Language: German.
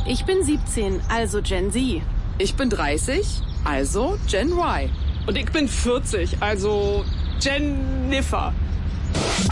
Ich bin 17, also Gen Z. Ich bin 30, also Gen Y. Und ich bin 40, also Jennifer.